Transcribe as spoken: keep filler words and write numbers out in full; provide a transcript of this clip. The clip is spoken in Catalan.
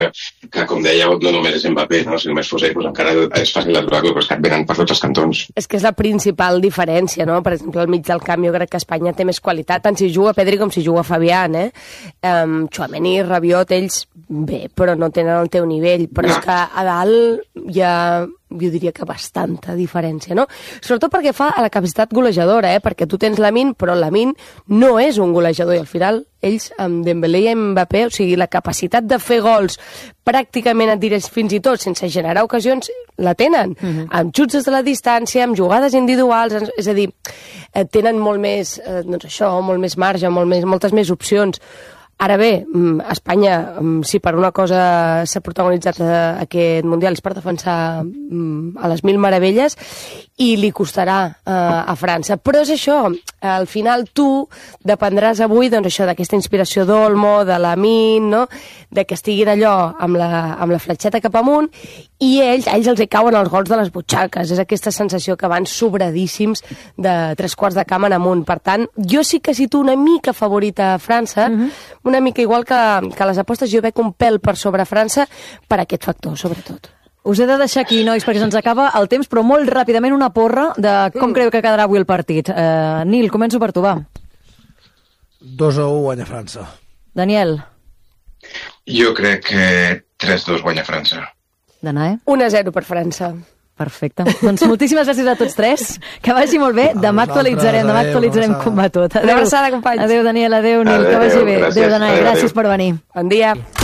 que, com dèieu, no només és Mbappé, no? Si només fos ell, doncs encara és fàcil d'aturar-lo, però és que venen per tots els cantons. És que és la principal diferència, no? Per exemple, al mig del camp jo crec que Espanya té més qualitat, tant si juga Pedri com si juga Fabián, eh? Um, Tchouaméni, Rabiot, ells, bé, però no tenen el teu nivell, però no. És que a dalt hi ha... jo diria que bastanta diferència, no? Sobretot perquè fa a la capacitat golejadora, eh? Perquè tu tens Lamine, però Lamine no és un golejador, i al final ells, amb Dembélé i Mbappé, o sigui, la capacitat de fer gols pràcticament, et diré, fins i tot, sense generar ocasions, la tenen. Uh-huh. Amb xuts des de la distància, amb jugades individuals, és a dir, tenen molt més, eh, doncs això, molt més marge, molt més, moltes més opcions. Ara bé, Espanya, si per una cosa s'ha protagonitzat aquest Mundial és per defensar a les mil meravelles i li costarà a França. Però és això, al final tu dependràs avui doncs això d'aquesta inspiració d'Olmo, de Lamine, no? De que estiguin allò amb la, amb la fletxeta cap amunt i ells, a ells els hi cauen els gols de les butxaques. És aquesta sensació que van sobradíssims de tres quarts de camp en amunt. Per tant, jo sí que situo una mica favorita a França, uh-huh. una mica igual que, que les apostes, jo veig un pèl per sobre França per aquest factor, sobretot. Us he de deixar aquí, nois, perquè se'ns acaba el temps, però molt ràpidament una porra de com mm. creu que quedarà avui el partit. Uh, Nil, començo per tu, va. dos a u guanya França. Daniel. Jo crec que tres dos guanya França. Danae? un a zero per França. Perfecte. Doncs moltíssimes gràcies a tots tres. Que vagi molt bé. Demà actualitzarem, demà actualitzarem com va tot. Adéu, companys. Adéu, Daniel, adéu, Nil, que vagi bé. Adéu, Danae, gràcies per venir. Bon dia.